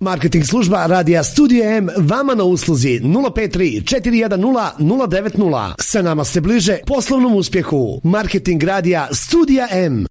Marketing služba Radija Studio M vama na usluzi 053 410 090. Sa nama se bliže poslovnom uspjehu. Marketing Radija Studio M.